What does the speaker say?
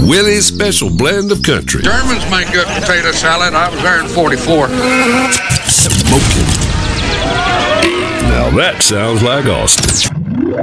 Willie's special blend of country. Germans make good potato salad. I was there in 44. Smoking. Now that sounds like Austin.